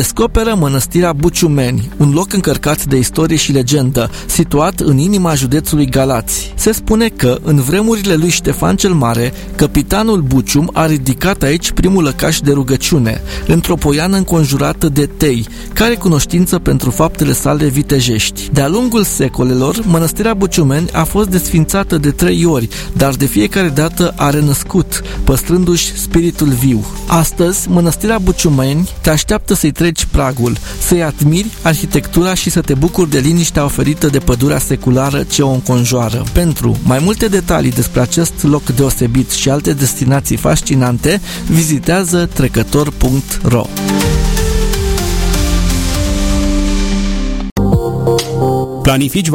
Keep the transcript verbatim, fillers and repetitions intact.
descoperă mănăstirea Buciumeni, un loc încărcat de istorie și legendă, situat în inima județului Galați. Se spune că, în vremurile lui Ștefan cel Mare, capitanul Bucium a ridicat aici primul lăcaș de rugăciune, într-o poiană înconjurată de tei, care cunoștință pentru faptele sale vitejești. De-a lungul secolelor, mănăstirea Buciumeni a fost desfințată de trei ori, dar de fiecare dată a renăscut, păstrându-și spiritul viu. Astăzi, mănăstirea Buciumeni te așteaptă să-i treci pragul, să-i admiri arhitectura și să te bucuri de liniștea oferită de pădurea seculară ce o înconjoară. Pentru mai multe detalii despre acest loc deosebit și alte destinații fascinante, vizitează trecător punct ro. Planifici